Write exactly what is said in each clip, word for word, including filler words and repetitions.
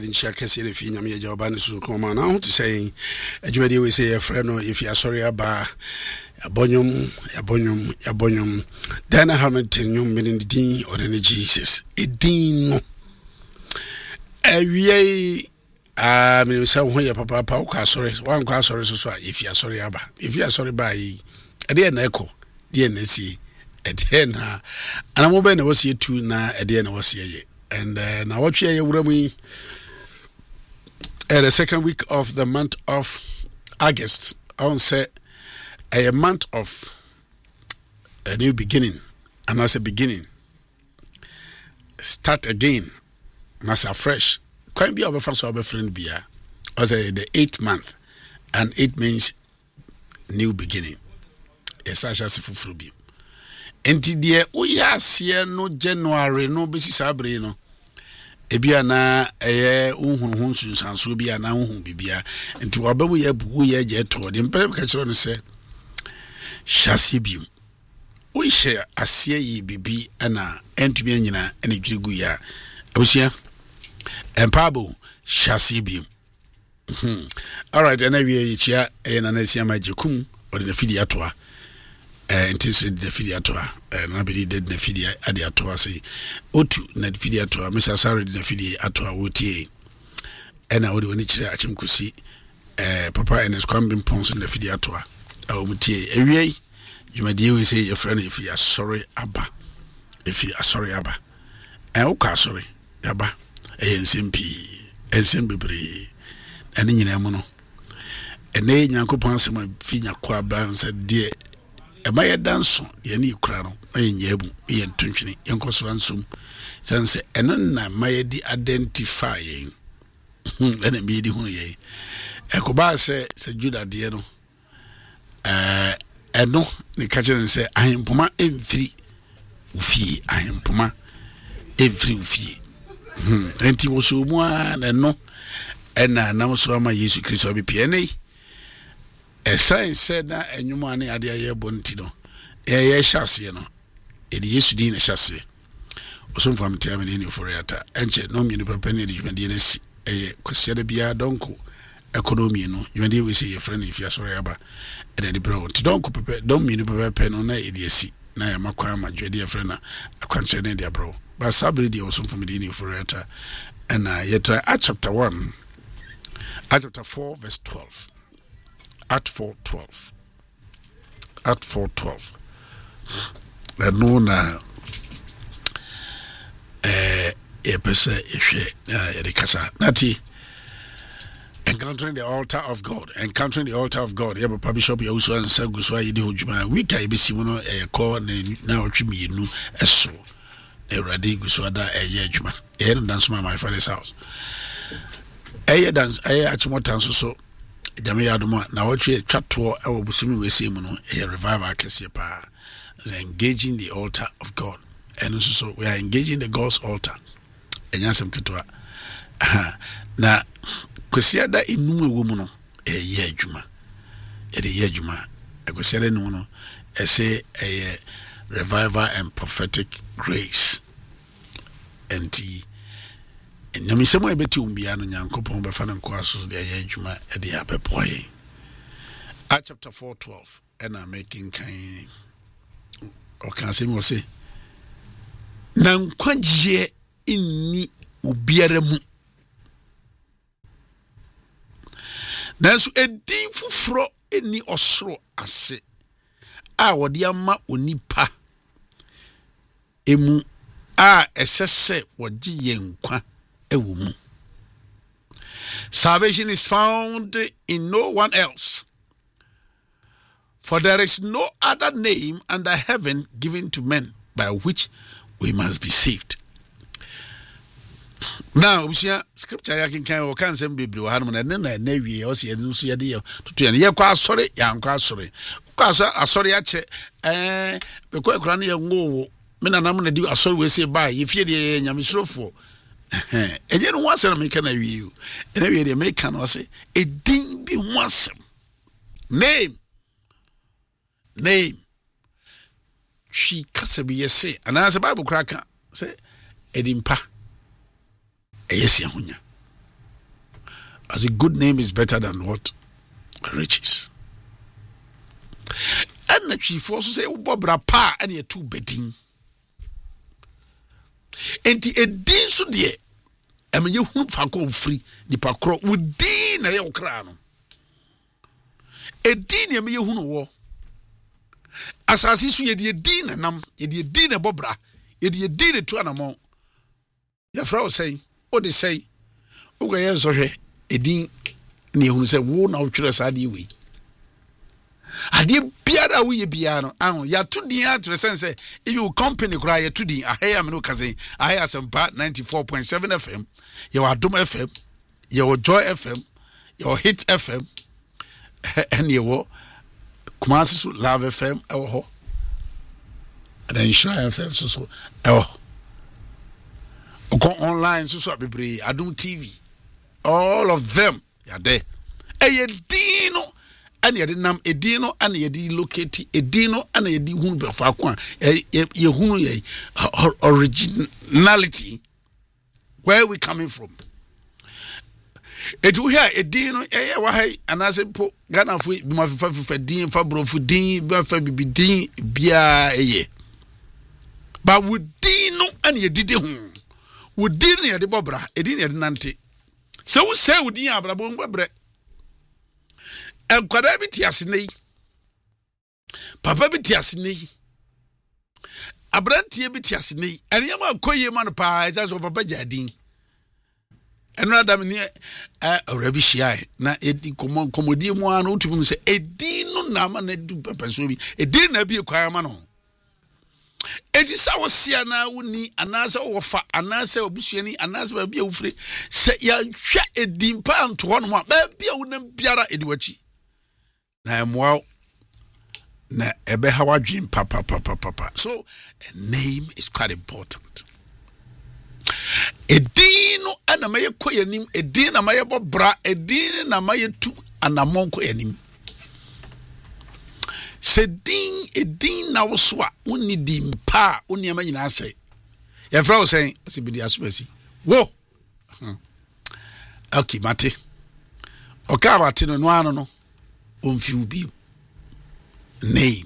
nchia kese le fi nyame agya oba ne so koma na ho te say adwumade we say your friend no if you are sorry aba abonyum abonyum abonyum Dana Hamilton nyum meaning the din or the Jesus edin no awie ah me say ho ya papa pa kwa sorry wan kwa sorry so so if you are sorry aba if you are sorry ba yi e de na ekọ de na si e de na anamo be na wo sie tu na e de na wo sie ye. And uh, now what we are at the second week of the month of August, I want to say a month of a new beginning, and as a beginning, start again, and as a fresh. Quite be our first our friend be as a the eighth month, and it means new beginning. Yes, I shall see for you. Enti die oyasie no January no besi sabre no ebia na eye unhunu hunsu sanso bia na unhun bibia enti wabamu ye bu ye je to de mpe ka kire no se hyase bium o hye asie yi bibi ana entumi anyina ene dwirigu ya abusia empabo hyase bium mhm all right and we ye chia e na na sia magikum o de fidi atoa eh nti the fidi atoa na be did the fidi ade atoa say otu na fidi atoa Mister Sorry the fidi atoa wotie e na wo de woni kire achim kusi eh papa enes kwambim pons na fidi atoa a mutie ewie jumadi we say your friend if you are sorry aba if you are sorry aba e wo ka sorry aba e ensimpi ensimbebre ene nyina mu no ene nyankopon asema finya kwa ba nsa de e ma ye danso ye ni kura no ye nyabu ye ntwentwene ye nkoso ansum sense eno na ma ye di identify ene bi di hu ye e ko ba se se Juda de no eh eno ni ka kire se ahempoma emfiri ufie ahempoma every ufie hm enti wo so mu a na no ena nam so ama Yesu Kristo bi pie nei a sign said that and you money at the air bontino. A chassis, no. It is to a chassis. Or some from terminating for it. And no mean penny, you may a question be a donko. Economy, no. You may we say your friend if you are sorry about and the bro. Don't don't mean to pen on a idiocy. Now I'm a crime, my dear friend. A concern, dear bro. But Sabri was some from the for it. And I yet at chapter one, at chapter four, verse twelve. At four twelve. At four twelve. I know now. Eh, a person if she uh Nati encountering the altar of God. Encountering the altar of God. You have Bishop you also and Saguswa Yidi we can be Simono a call now Chimi nu a so a radiguswada a yejuma. A dance my father's house. A dance a achimotan so. Jame yadoma na watwe twato e wo busimi we se mu no e revival akese pa engaging the altar of God and so we are engaging the God's altar enyasem ketwa na kwesiada enum ewo mu no e ye adwuma e de ye adwuma e kwesiada enum no e se e revival and prophetic grace enti nyame semo ebeti umbia no nyankopon be fa ne nko aso de ya adwuma e de abepoye. Acts chapter four twelve and I'm making kind o kan se mo se na nkwagye inni obiara mu nanso edin fufuro eni osoro ase a wode ama onipa emu a esese wogye yenkwa. Salvation is found in no one else, for there is no other name under heaven given to men by which we must be saved. Now, we see scripture yakin kan o kan sem bibli o hanum na na na wie o se yenu so yede ye tutu ye ye kwa asori ya nkwa asori kwa asori a che eh be kwa kura na ye ngo me na nam na di asori we se ba ye fie de nyamesrofo eh eje no wasem me kan na wie o na wie de me kan o se edin bi wasem name name she kasabi yese ana se bible kraka se edimpa eyesi ahonya As a good name is better than what? Riches. And the chief also say, Bobra pa, and you're too betting. And the edin so dear, I mean, you won't go free, the pacro would dean a young crown. Edin, you may you know. As I see, you did din and um, you did din a bobra, you did din it to an amount. Your frau say, what they say, okay, yes, okay, edin, and you say, won't out to us, we. Adi biara we biara no ya to din atre sense if you company cry ya to din ahaya me no kaze ahaya sempa ninety-four point seven F M your Adom F M your Joy F M your Hit F M and your Kumasi Love F M ewo ho and then Shrine F M so so ewo go online so so bebre Adom T V all of them ya there eye din no and yedi nam edino and yedi locate edino and yedi hunu befa kwa ye hunu ye originality where we coming from. It we hear edino eh wa hai anase po Ghana fu bi ma fa fa din fa bro fu din ba fa bibi din bia eye but we dino and yedi de hu we din yedi bobra edin yedi nante so we say we din abrabo ngbebre enkwada bi ti asene papa bi ti asene abrantie bi ti asene eniyama akoye ma no pa eza so papa jadin eno adam ni eh orabi hia na edi komodi mu anu utubum se edi no na ma na du papa so bi edi na bi kwaya ma no edi sa wo sia na woni anasa wo fa anasa obusuani anasa ba bia wo fire se ya hwa edi mpa anto ho no ma ba bia wo na biara edi wachi na emwa na ebe hawa dream papa papa papa. So a name is quite important. Edino ana maye ko yanim edina maye bobra edina na maye tu anamon ko yanim. Se din edin na wo so a woni di mpa woni ama nyina asai. Ye fra wo sen se bi di asubasi. Wo. Okay, mate. Oka mate no no ano no. Onfiu bi name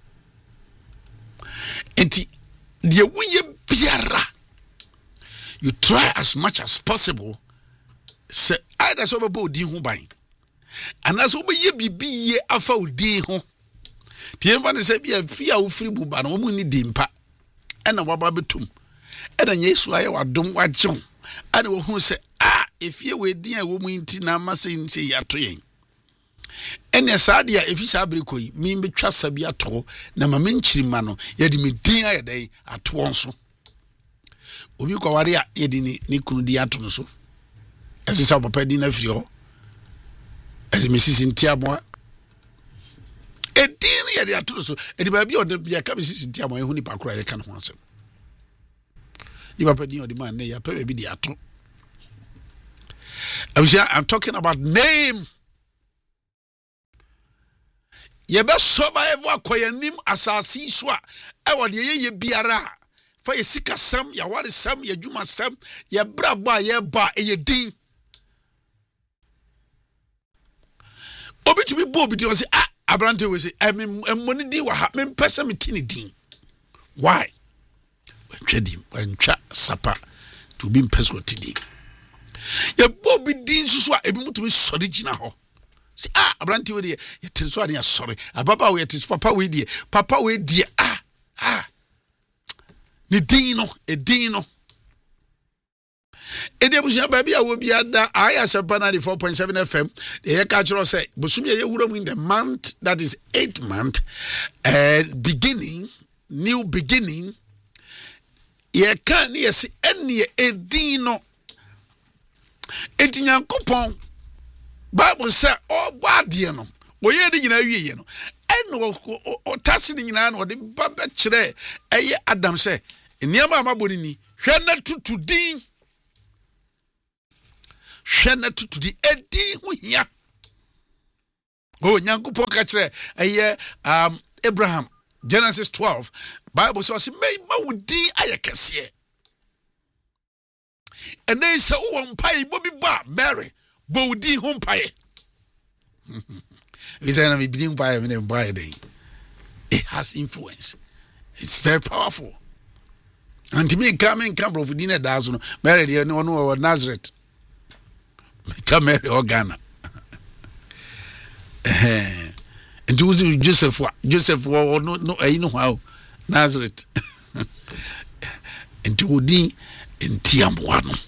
enti de wuye biara you try as much as possible say either so be odin ho ban anaso obeye bibiye afa odin ho tie mfa ne say bia fia wo firi bu ba no mo ni dimpa ena waba betum ena Yesu aye wadom wajew ana wo hu say ah efie we din a wo mu nti na mase nti yato yen ene sadia efisa abrikoi mi betwa sabi ato na ma menchiri ma no yedi me din ayedai ato onso obi kwaware a yedi ni ni kunu di ato no so esisa papa di na firi ho esi mesisi ntiamo edin yedi ato no so edi ba bi ode bia ka mesisi ntiamo ehu ni pakura ye kan ho asem di papa di ode man na ya pa bi di ato. I'm talking about name. Ye be survive akoyanim asasi so a e wo de ye biara fa ye sika sam ya ware sam ya dwuma sam ya brabo a ye ba e ye din obi to be bo obi to say ah abrante we say e money din wa ha me pesa me tini din why wantwa wantwa sapa to be pesa tini ye bo bi din so a ebi mutu sori gina ho. See, ah, Abranti, we dear, it is what you're sorry. A papa, we it is papa, we dear, papa, we dear, ah, ah, Nidino, a dino. Edebusha baby, I will be at the I as a ninety-four point seven F M. The air catcher say, Busumia, you would win the month that is eight month, and beginning, new beginning. Ye can't yes, any a dino. Etinyan coupon. Bible say oh bad ye no wo ye de nyina wie no eno o tase de nyina no de baba kire eye Adam say eniama amaboni ni hwe na tutu din hwe na tutu di edi hu hia oh nyankopon ka kire eye um Abraham Genesis twelve Bible says me ma wo din ayekese and then say wo mpai bobi ba Mary Bodi ho mpae. We say na me bidi mpae me mpae dey. It has influence. It's very powerful. And to me come in camp of dinner dazo no marry dey no no Nazareth. Come marry Ghana. Eh. And to Joseph Joseph no no I know how Nazareth. And to Odin in Tiamboa no.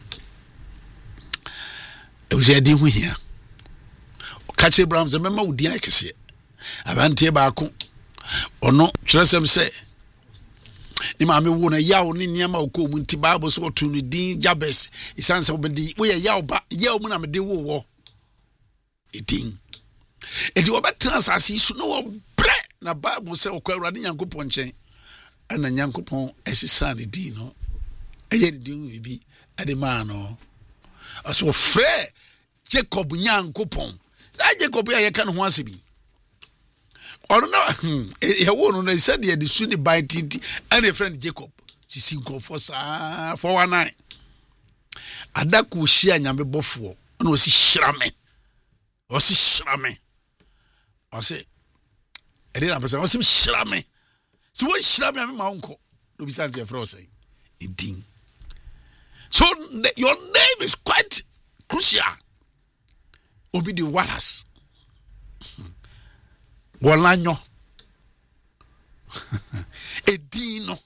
E was a din here. Catch Abraham, remember would I can see. Avante baako. Ono kyerɛsɛm sɛ ni maame wo na yaw ni niama okɔ mu nti Bible so to no din Jabes. Isan sɛ obedi wo yɛ yaw ba yaw mu na me de wo wo. Edin. Edi obetra asase so no wo bre na Bible sɛ okɔ Awurade Nyankopɔn nkyɛn. Ana Nyankopɔn esisa ne din no. Ɛyɛ ne din bibi ade ma no. Aso frɛ Jacob Nyankopɔn. Sa Jacob ya yɛka no ho asebi. Ɔno no e wo no no said the suni by titi and a friend Jacob. Sisi go for sa four one nine. Adaku hia nyame bɔfo. Ɔno osi hyirame. Osi hyirame. Ɔse ɛde na pɛsɛ osi hyirame. So wo hyirame ame ma unko. No be stand here for us. Edin. So the, your name is quite crucial. Obi the Wallace. Walanyo. Edino.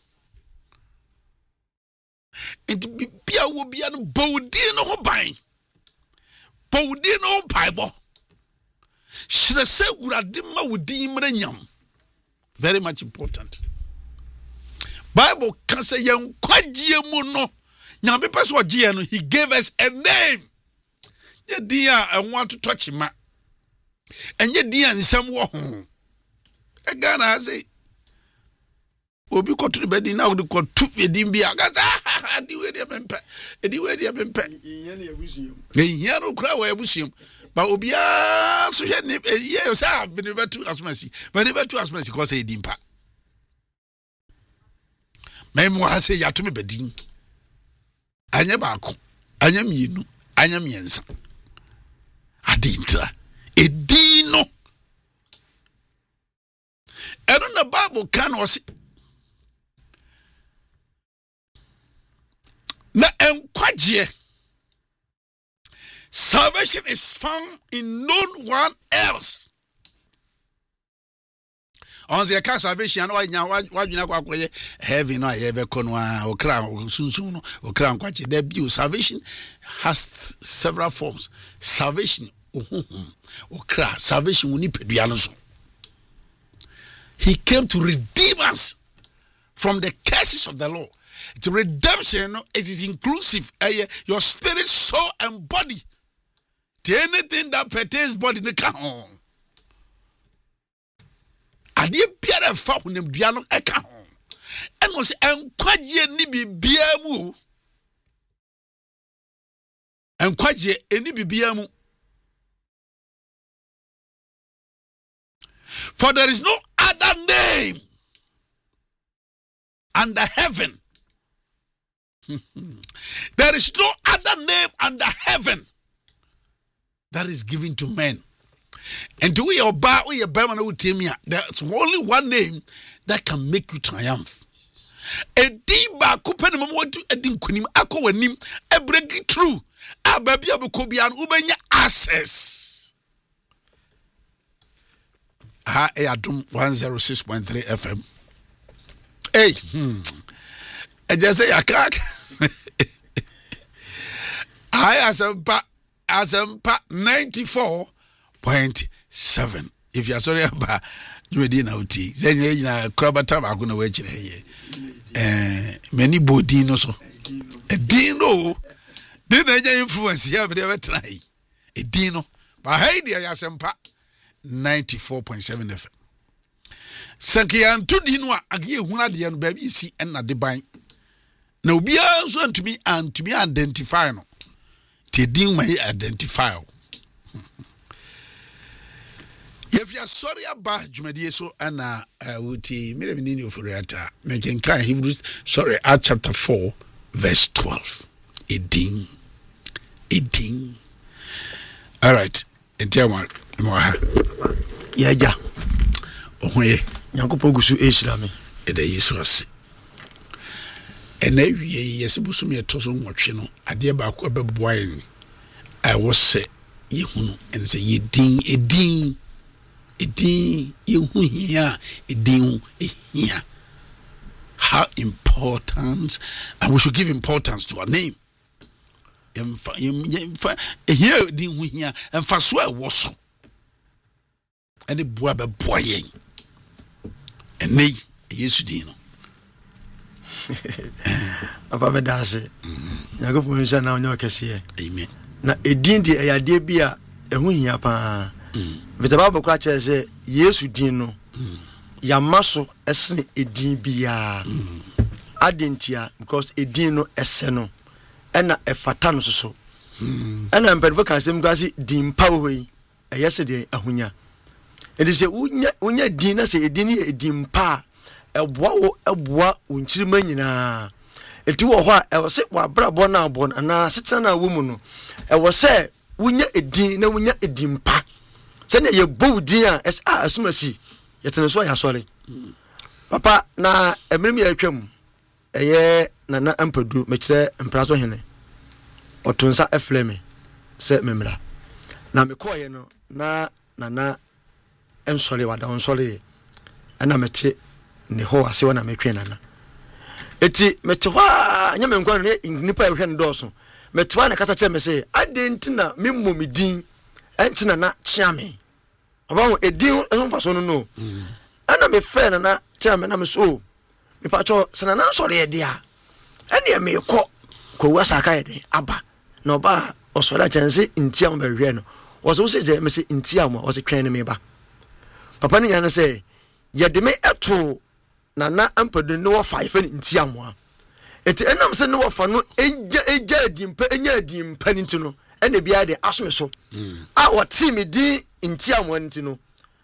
It be bia wo bia no bodi no ho ban. Bodi no paibo. Shire se urade ma wodi mra nyam. Very much important. Bible can say yen kwagye mu no. Nyame pese ogye no, he gave us a name. Ye dia I want to touch him. And ye dia nsem wo ho. E Ghana say obi ko to be di na wo ko tu be di bia ga sa di we dia mempe. E di we dia mempe. Yen na ebusium. E yen no kra wa ebusium. Ba obi a so hye ne ye say have been never to asmasi. But never to asmasi ko say di mpa. Memo ha say ya to me bedin. Anya baako, anya mienu, anya miensa. Adintra. Edino. Eno na Bible kan wose. Na enkwagye. Salvation is found in no one else. On the account salvation no nya wadwina kwa koye heaven no aye be kono a okra sunsun no okra nkwache there be salvation has several forms. Salvation ohun okra salvation woni pedua no so. He came to redeem us from the curses of the law. It's redemption, it is inclusive. Your spirit, soul, and body. To anything that pertains body, they come on. Adi biara fa hunem dua no eka ho. Eno se enkwagye ni bibia mu. Enkwagye eni bibia mu. For there is no other name under heaven. There is no other name under heaven that is given to men. And to we obey, we obey, there's only one name that can make you triumph. A diba kupeni mwato edin kunim ako wanim e break through. A baby abukobi an ubenya access. Ha e adum one oh six point three F M. Hey, hmm. I just say akak. I asempa asempa ninety-four point seven. If you are sorry about you did now tea, then you know crabata are gonna wait here. Eh, many body no so. A dino didn't influence here, but ever try a dino. But hey, dear Yasempa ninety-four point seven F M. Sankian to dino again, one of the young baby see and not the bind. No, be also to me and to be identified. Te din may identify. If you are sorry about Jumadi so and uh wuti me me ni ofurata me can Hebrews sorry Acts chapter four verse twelve. Edin Edin All right. Etiama moha. Yaja. Ohoye. Nyankopɔn gusu ehira me. Eda Yesu ase. Ena wie yesi busum ye toso nwotwe no ade ba ko beboa yen. I was say yehunu and say yedin edin edin yehu hia edin ehia. How important, and we should give importance to our name. Here, here, and for swear was so. And the boy be boying. And nay, yes, Dino. Papa me dase. Na go for nsa na onyo kese. Amen. Na edin di ayade bia ehu hia pa. Vitaba bokra che se Yesu din no. Yamaso esne edin bia. Adentia because edin no ese no. Ena efata no so. Ena mpedfo kan sem kwasi din pa we. Eyese de ahunya. Edi se unya unya din na se edin ye edin pa. Eboa wo eboa unchirima nyina. Eti wo ho a e se wa brabo na abo na setena na wo mu no. E wo se unya edin na unya edin pa. Se na ye bo din a es a asumasi. Yetene so ya sori. Papa na emrim ya atwam. Eye nana ampadu me kire mpraso hene. Otunsa efleme se memra. Na me koye no na nana ensori wada onsori. Ana mete ne ho ase wona metwe nana. Eti mete wa nya me nkwan ne nipa ehwe ne doso. Mete wa na kasa kire me se adenti na memmo medin entina na chiame. About edin enfaso no no. Ana me fe na kire me na me so. Me pacho senana sori e dia. Ene me ko ko wasa ka e aba. Na oba osora chanse ntia mo behwe no. Wo so se je me se ntia mo wo se twen ne me ba. Papa ni nya na se ye de me eto na na ampadu ne wo five ntia mo a. Eti enam se ne wo fa no eja eja adimpa enya adimpa ni ntino. Ene bia de asome so. A wo ti me di ntia mo ntino.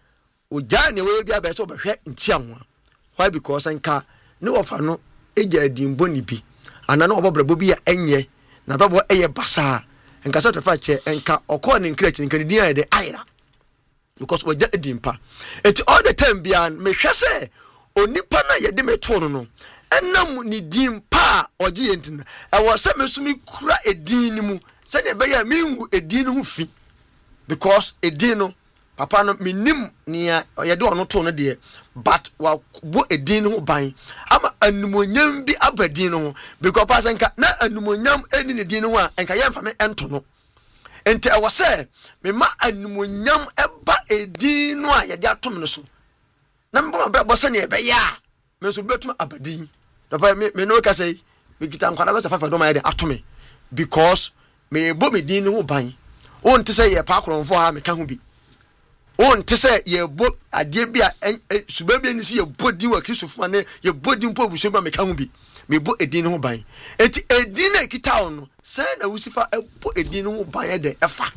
Oja ne we bia be so behwe ntia mo. Why because nka ne wo fa no eja adimbo ni bi. Ana na obobrabo bi a enye na babo eye basa. Nka so tefa che nka okọ ne nkra chi nka ni ya de ayra. Because oja adimpa. Eti all the time bia me hwe se onipa na ye de me to no no. Enam ni dimpa oje yentin. E wo se mesumi kura edin ni mu. Se ne be ya mingu edin hu fi. Because edin no papa no minim nia ye de ono to no de but wa bo edin hu ban ama anumonyam bi abadin no because pasa nka na anumonyam eni ne din hu a nka ye mfa me ento no enti e wo se me ma anumonyam eba edin no a ye de atom no so na mbo ba bo se ne be ya me so betum abadin papa me me no ka sei me kita nkwada be se fafa do ma ye de atome because me bo me din hu ban o nti se ye pa akronfo ha me ka hu bi on te say ye bo ade bia suba bia ni se ye bodi wa Kristofo na ye bodi mpo buso ba meka hu bi me bo edin ho ban enti edin na kita no say na wusifa e bo edin ho ban de efa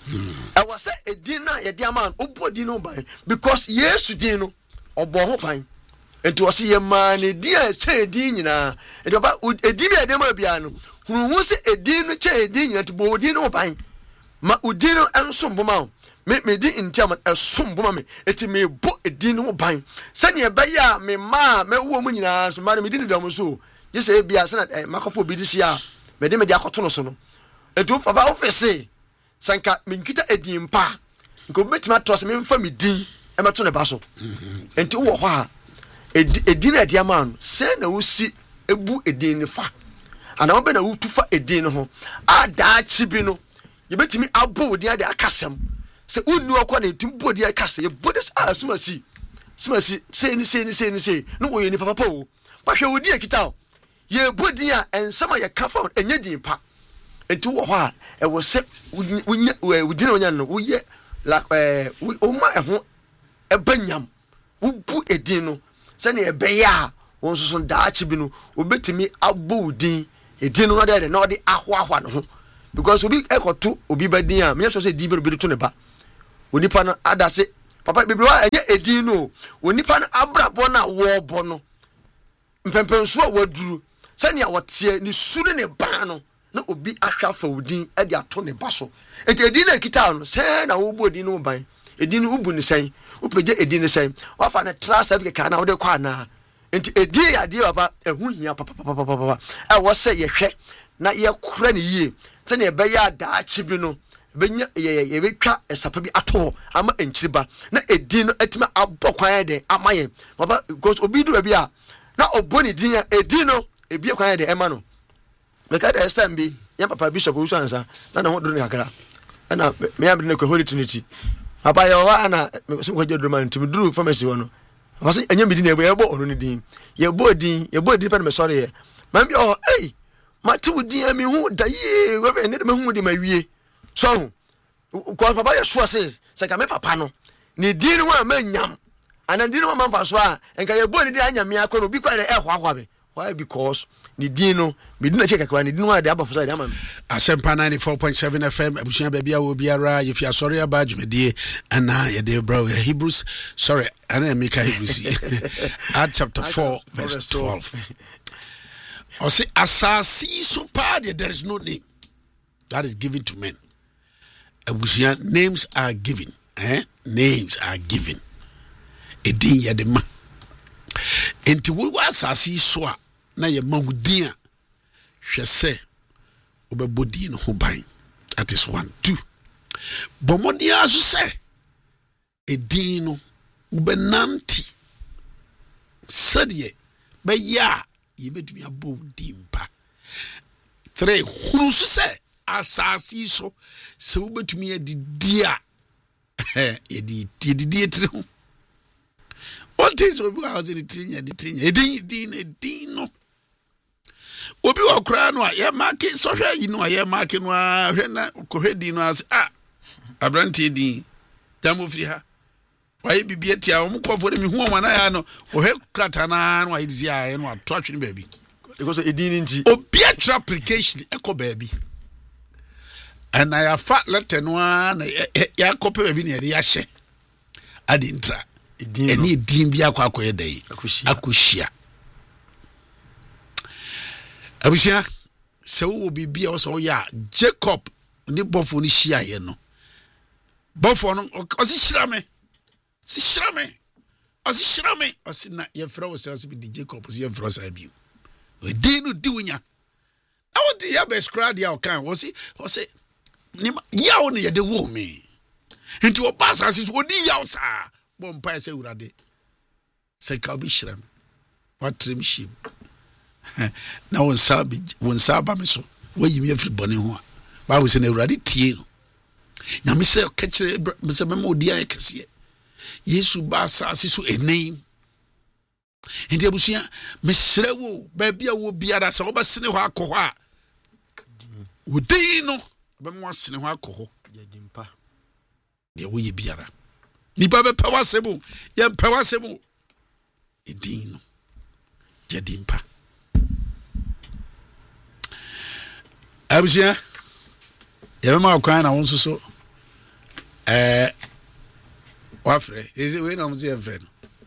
e was say edin na ye dia man o bo edin ho ban because Yesu din no obo ho ban enti wo se ye man edin a say edin nyina enti ba edin bia de ma bia no hunu hu se edin no che edin nyina to bo edin ho ban ma udin no enso mboma me me di ntiam esombo me eti me bo edin ho ban se ne be ya me ma me wo mu nyina so ma me di dam so je se bia se na makofo bi di sia me de me di akoto no so no etu fa ba office sanka me nkita edin pa nko betima to se me mfa me din e meto ne ba so enti wo ho a edin na dia man se na wo si ebu edin ne fa ana wo be na wo tufa edin ho a da chi bi no ye betimi abo odin ade akasem se unu akwa na tumbo dia kase ye bodes asumasi sumasi se ni se ni se ni se no wo ye ni papa o ba hwe odi akita o ye bodi a ensama ye kafa enye din pa enti wo ho a e wo se unya udina onya no wo ye la eh o ma eho e banyam wo bu edin no se ne e be ya won so da chi bi no obetimi abo odin edin no de na odi ahwa ahwa no ho because obi ekoto obi badin a me so se di be obi to ne ba onipa no adase papa bibrewa enye edin no onipa no abrabo na wo bo no mpempenso a waduru sane a wote ni suru ne ban no na obi ahwa fa wudin e de ato ne ba so enti edin na kita no se na wo bu edin no ban edin no ubu ne sen wo peje edin ne sen wa fa ne trasa bi ka na wo de kwa na enti edin ya de baba ehu hia papa papa papa e wo se ye hwe na ye kura ne yie se ne be ya daachi bi no benya ye ye betwa esapa bi ato ama enchiriba na edin no atima abokwan de amaye baba because obi do bi a na oboni din edin no ebi kwan de ema no meka de estem bi ya papa bishop wo sansa na na ho do ne akara na me ya bi ne ko holy trinity papa ya wa na so ko jedo man tim duru pharmacy wono wase anya mi din e bo ono ne din ye bo din ye bo din pa me sorry ye man bi oh eh mate wo din ami hu da ye we ne de me hu de ma wie so ko papa ye so se se ka me papa no ne din no ma nyam ana din no ma fa so a enka ye bo ne din anya me akọ no bi kwa de e hwa hwa be why because ni dino me dina cheka kwa ni dino wa de aba fosa de ama Asempa ninety-four point seven F M abusia bia bia wo biara if you are sorry about jumedie ana ye de bro Hebrews sorry ana make Hebrews Acts chapter four verse twelve or say asasi so pa there is no name that is given to men. Abusia names are given eh names are given edin ya de ma enti wo asasi so a na ye mawudin a hwe se obebodi no ho ban. That is one. Two, bomodi aso se edin no ubenanti sadie be ya ye betumi abo dimpa. Three, hunu se asasi so se ubetumi adidi a eh yedi yedi etire ho. All things we go house in the tinya the tinya edin edin edin no obi wa kra no a ye market so hwe yi no a ye market no a hwe na ko hwedi no as ah abranti din tamofri ha why bibie tia o mkofo de mi hu o na ya no o he krata na no a yidi a no ato atwe baabi because edin nti obi atra application eko baabi and I have fat letter no na ya copy baabi na ya hye adintra eni edin bia kwa akoye dai akushia abusia se wo bibia wo so ya Jacob ni bofo ni hia ye no bofo no o si shirame si shirame o si shirame o si na ye fra wo se o si bi Jacob o si ye fra sa bi o din no di wunya na wo di ya be scrad ya o kan wo si wo si ni ya wo ne ye de wo me nti wo pass asis wo di ya o sa bom pa se urade se ka bi shirame what trim ship na won sabi won saba me so wayi me afri bone ho a Bible say na urade tie no nyame se ka kire me se memo odi an kase Yesu ba asase so enem enti abusia me sere wo ba bia wo biara se wo ba sene ho akọ ho a wodi no ba mo asene ho akọ ho yadimpa de wo ye biara ni ba be pawasebo ye pawasebo edin no yadimpa abusia ya ma kwa na wonso so eh wafre is it we no mzi friend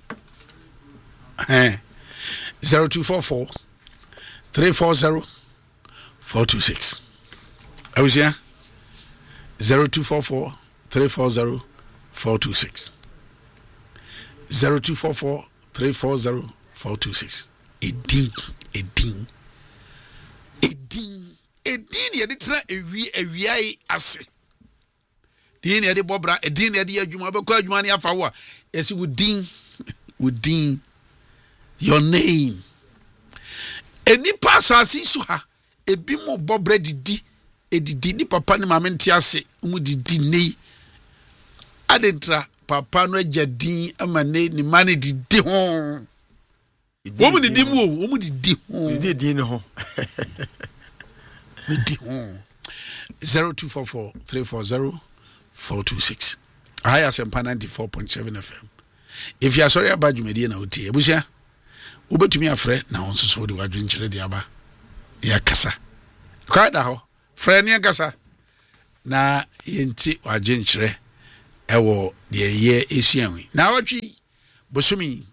eh zero two four four three four zero four two six abusia zero two four four three four zero four two six zero two four four three four zero four two six edin edin edin edin ye de tra ewi ewiai ase din ye de bobra edin ye de adwuma be kwa adwuma ne afa wo a yesi wudin wudin your name eni pasasi so ha ebi mo bobra didi edidi ni papa ni mama nti ase mu didi nei adentra papa no agedin amane ni mane didi ho wo mu didi mu wo mu didi ho didi ni ho didi ho zero two four four three four zero four two six I Asempa ninety-four point seven F M. If you are sorry about you media na uti ebusia ubetumi afre na won so de wadwen kire de aba ya kasa kwa da ho frɛ ne kasa na yenti wadwen kire ewo de ye esianwi na watwi bosumi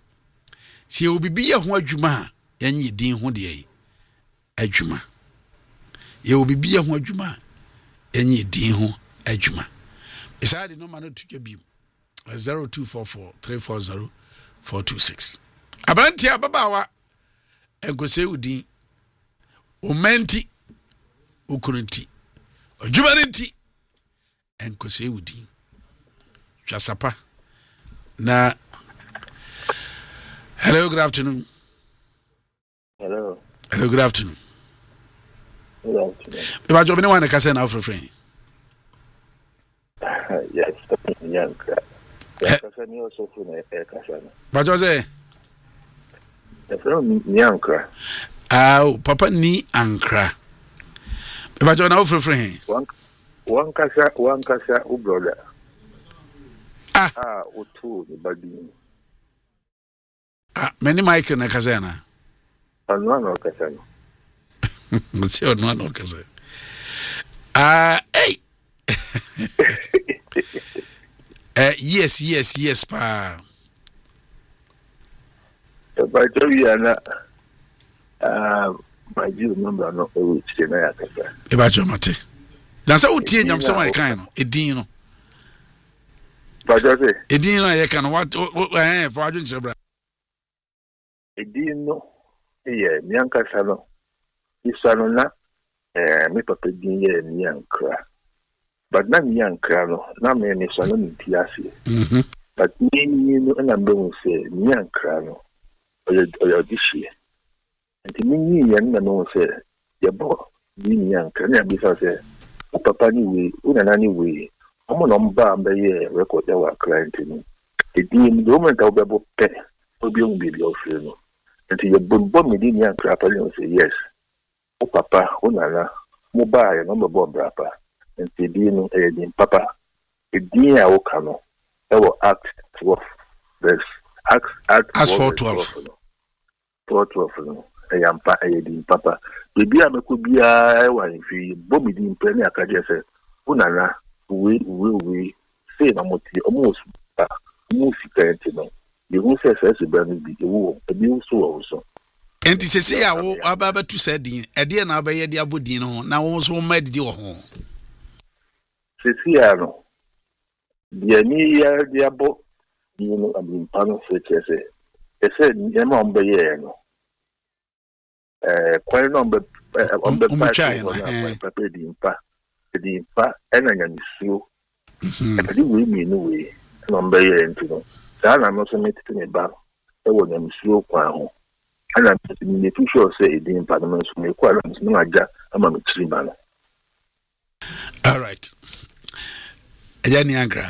si obibi ye ho adwuma a yenye din ho de yi adwuma ye obi bia ho adwuma enyi din ho adwuma beside no man to twa bi zero two four four three four zero four two six abranti ababawa enkose udin o menti o kurunti adwuma nti enkose udin twasapa na. Hello, good afternoon. Hello. Hello, good afternoon. Good afternoon. If I join anyone, I can say now for free. Yes, young. Yes, I can also for a casana. But you say, the from young. Ah, Papa ni ankra. If I join now for free. One, one casa, one casa, oh brother. Ah, ah, o two, the body. Ah, many Mike na kazana. On one or casano. Let's see on one or kazana. Ah, hey. uh, yes, yes, yes, pa. But you are not. Ah, my dear number no which can I casa. If I join Mate. That's how tie nyam so my kind. Edin no. But you say edin no ye kan what eh for adwun chebra. Edin no, yeah, Nyanka Sano. Isano na, eh, me papa din ye Nyankra. But na Nyankra no, na me ni sano ni tiasi. Mhm. But ni ni no na mbe say Nyankra no. Oyo oyo dishi. Nti ni ni ye na no say ye bo ni Nyankra na bi say papa ni we, una na ni we. Omo no mba mbe ye record ya wa client ni. Edin do mo ta obebo pe. Obi on bi bi ofre no. Until you bomb me in young crap and say yes. Oh papa, oh nana, mobile number bomb brapa. And say being a papa. A dear Okano. That will act twelve. There's act act as for twelve. For twelve no. I am pa a din papa. Baby I could be a one fee, bomb in penny I can just say, oh nana, we will we say no more almost music no. You who says as a brand be wo e bi so also enti sese ya wo ababa tu sadin e de na abaye de abodin no na wo so ma didi wo ho sese ya no de ni ya de abo ni no abin pano se chese ese ni ma ombe ye no eh kwai no ombe ombe pa no papa di mpa di mpa ena nya nisuo e di we mi no we no ombe ye ntino Sana no so meet me ba e wo nyam suo kwa ho ana me too sure say e din parliament so me kwa ran so na aja ama me tiri ba no. All right. Eja ni ankra.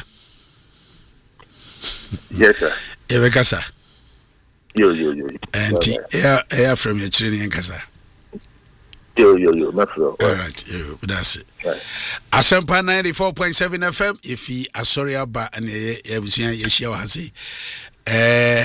Yes sir. E be kasa. Yo yo yo. Enti e ya from your training en kasa. Yo yo yo, my friend. All right, yo, that's it. Right. Asempa ninety-four point seven F M if he asori aba and ebusia ye share ha say. Eh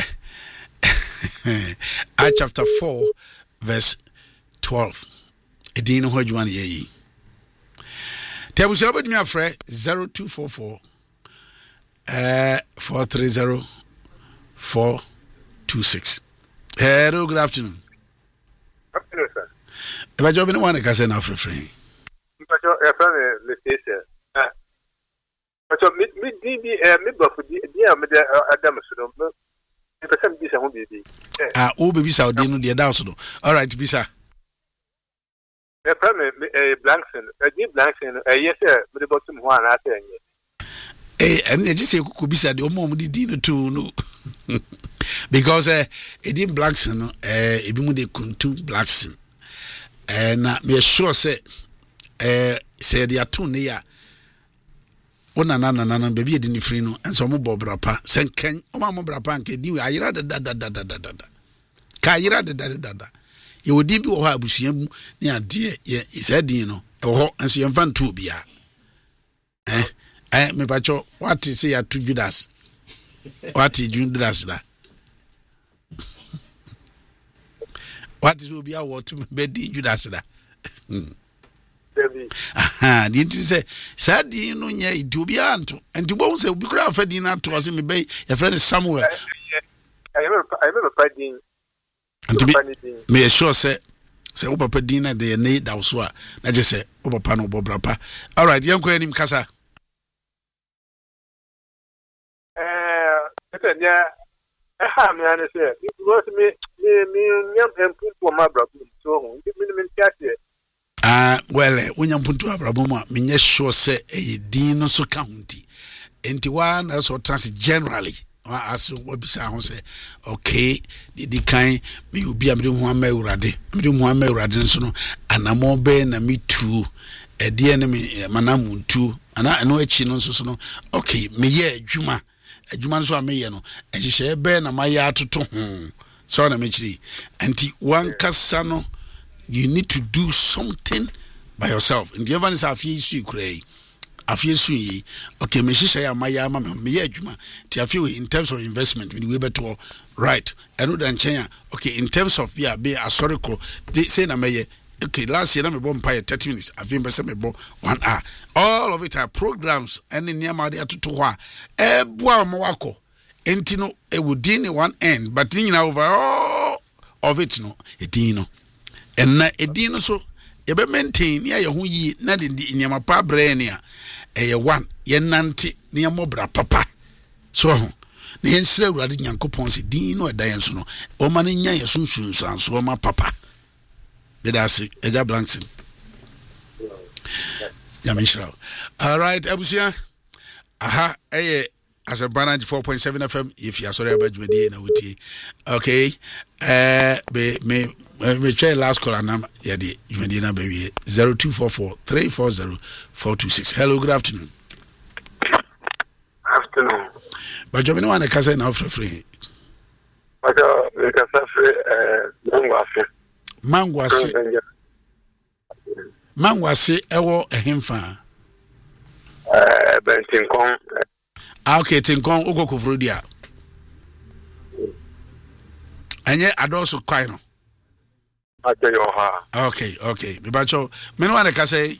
Acts chapter four verse twelve. Edin ho adwuma ye yi. Tebusia obedumi afre zero two four four eh four three zero four two six. Hello, good afternoon. Afternoon, sir. If I job in one, I can say now for free. But your friend, the station. But your mid mid D mid buff, dear Adam, so if I can be some baby. Ah, oh, baby, Saudi, no, dear Dawson. All right, Bisa. A Blankson, a deep Blankson, a yes, sir, but the bottom one, I tell you. Eh, and I just say, could be said, your mom did dinner too, no. Because eh, it didn't Blackson, eh, if you would kuntu Blackson. And uh, me sure say eh say they are two near one na na na baby didn't free no and some bob brapa sen ken o ma mo brapa nke di ayira da da da da da da da ka ayira da da da da ye odi bi wo ha abusua mu ne ade ye said din no e wo enso ye mfa ntu bia eh eh me pacho what say ya to Judas what is Judas da what is will be our to be Judas da aha di nti say sadi no nya idubi anto enti bo say obi kura fa din ato ase me be your friend Samuel I remember I remember fighting enti me sure say sɛ wo papa din na de ne da so a na je sɛ wo papa no bobra pa. All right, yɛnkɔ anim kasa. eh ɛtɛ nya ɛha me ane sɛ because me me me nyam empu for my brother so ho me me tiate. Ah, well, when you put to Abraham, me sure say a din no so county. Enti one as or trans generally. As what beside say, okay, the the kind me will be a middle one may rade, middle one may radin so no, and a more ben and me too, a dear enemy manamun too, and I know a chin on so no. Okay, me ye Juma, a Juman so me no, and she share ben and my yard to home. So na me chiri. Enti one casano. You need to do something by yourself. In the event of you see cray, a few sui, okay, me say my yama, me juma, Tiafu in terms of investment, we better right. I know that China, okay, in terms of be a be a sorry, they say na me, okay, last year I'm a bomb pie thirty minutes, I've been one hour. All of it are programs and in near Madia to Toa, eh, boa moako, entino, a would one end, but in over all of it, no, etino. And na edin so ye be maintain ya ye ho yi na de nyama pa brain ya e one ye nante ne mobra papa so ho na ye nsira urade nyankopon se din no eda yen so no o ma ne nya ye sunsun san so ma papa be da se eja blanksin ya mishra. All right, abusia aha eh as a ninety-four point seven F M if you are sorry about me na wuti. Okay, eh be me we try last call and number yeah the Medina baby zero two four four three four zero four two six. Hello, good afternoon. Afternoon. But you know one can say now for free. But uh we can say uh mangwase. Mangwase. Mangwase ewo ehemfa. Eh Bentinkon. Ah okay, Tinkon ugo kufuru dia. Anye adoso kwai no. Okay, okay. Bibacho, me no wan ka say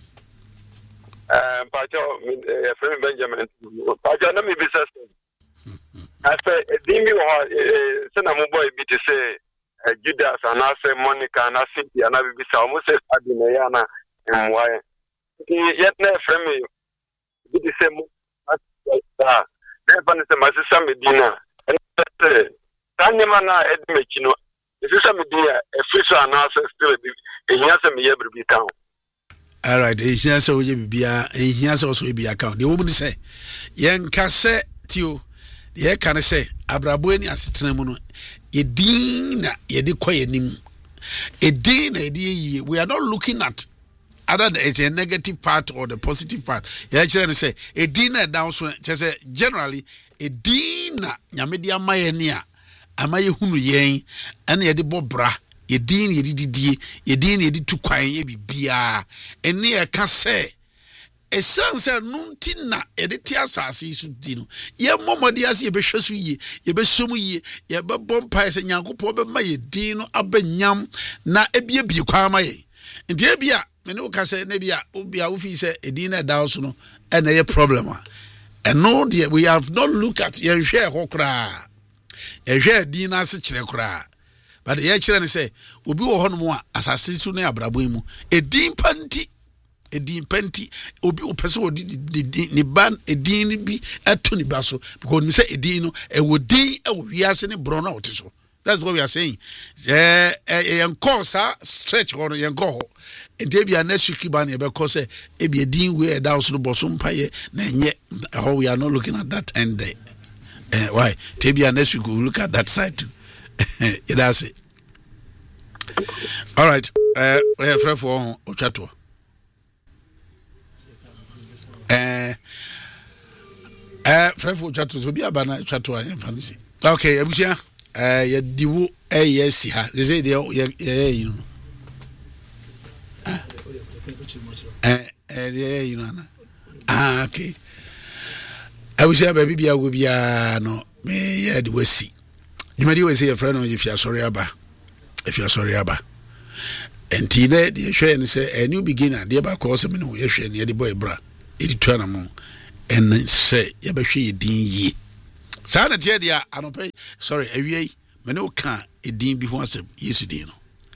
eh Pacho, eh friend Benjamin. Pacho na me business. I say dimi ho eh se na mo boy bi te say Judas and I say Monica and I say na bi say mo say adi na ya na emwae. Yet na friend me bi te say mo ah na ban say my sister Medina. Eh tanyema na edmechi no. If you say me there, a fish and answer still a answer me every town. All right, a answer will be a answer also be account. The woman say, Yan Casse Tio, the can say, Abrabueni as Tremono, a dean, a decoy nim, a dean, a dear. We are not looking at other than a negative part or the positive part. You actually say, a dinner down, just say, generally, a dinner, Yamedia Mayania. Amaye hunu yen ene ye de bobra ye din ye dididie ye din ye di tukwan ye bibia ene ye ka se e sanse nunti na ye de ti asase su di no ye momode ase ye be hwesu yi ye be somu yi ye be bompa se nyankopɔ be ma ye din no abanyam na ebiebie kwa ma ye nti ebia me ne wo ka se na bia obia wo fi se edin na da so no ene ye problem a eno de we have not look at ye hwe ho kra e hwe din na se kire kra but ye kire ne se obi wo hono mo a asase su na abrabo mu edin panti edin panti obi o pese odi ni ban edin bi eto ni baso because me say edin no e wo din e wo wiase ne bro na otiso. That's what we are saying. Eh eh enko sa stretch hono yenko ho ente bia next week ban e be ko se e bia din we e da so boso mpaye na enye how we are not looking at that end there. Uh, why? Maybe next week we'll look at that side too. Yeah, that's it. All right. Uh, we have friend for Ochato. Uh, uh, friend for Ochato. So be a banana Ochato. I am fancy. Okay, Abusia. Uh, you do a yes, ha. They say they, yeah, yeah, you know. Uh, uh, yeah, you know. Ah, okay. I wish I baby will be a no me yeah the we see. You might always say a friend if you are sorry about if you are sorry about and Tina the share and say a new beginner dear back course me no yes and the boy bra it turn among and say ya be hwe din yi sana tie dia anope sorry awie me no ka edin bi ho asem yesu din no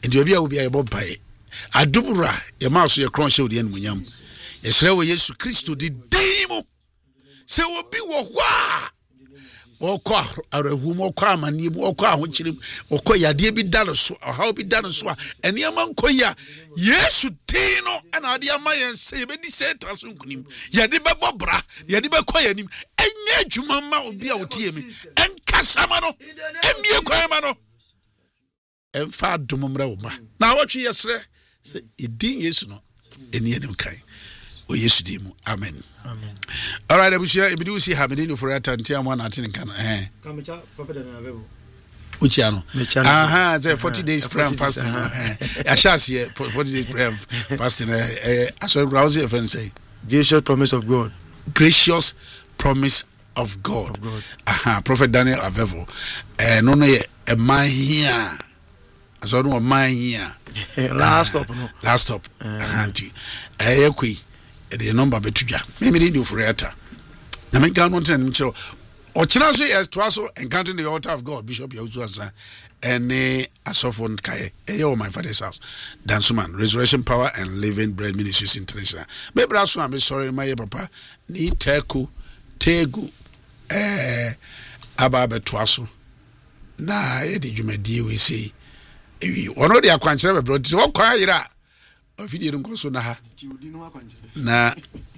nti obi a obi a yɛbɔ mpae adubura yɛma so yɛ kron hyɛ odi animuonyam yɛsrɛ wɔ Yesu Kristo di din mu sɛ obi wɔ hɔ a wɔkɔ arahum wɔkɔ amanneɛ mu wɔkɔ ahokyerem wɔkɔ yadeɛ bi da no so ɔhaw bi da no so a ɛnneɛma nkɔ yi a Yesu din no ɛna ade ama yɛn sɛ yɛbɛdi Satan so nkonim yɛde bɛbɔ bra yɛde bɛkɔ yɛnim ɛnyɛ adwuma ma obi a wotie me ɛnkasa ma no ɛmmie kwan ma no ɛmfa adom mmrɛ wo ma na wɔtwe yɛsrɛ sɛ ɛdin Yesu no ɛni anim kan o Yesu di mu amen amen all right abusia ebidi usi ha medin for atanti amwa na atin kan eh kamecha prophet na bebo uchi ano aha say forty days prayer and fasting eh ashase forty days prayer and fasting eh aso browse your friend say gracious promise of God gracious promise of God, of God. Aha Prophet Daniel Avevo eh no no ye e man here aso no man here last stop no last stop ahanti eh ekwi the number betudwa me me dey for eta na me kan won tan chiro o kina so yes to aso encountering the altar of God Bishop Yawuzu Ansa ene asofon kae eyo my father's house Dansuman Resurrection Power and Living Bread Ministries International me bra so am sorry my papa ni teku tegu eh aba beto aso na e de dwumadie we say ewi wono de akwankyere be bro ti wo kwa yira video nko so na ha na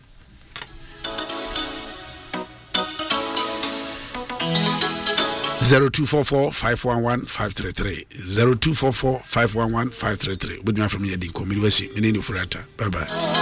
zero two four four five one one five three three zero two four four five one one five three three. With me from here, Dinko Midwesi, Minini Furata. Bye bye.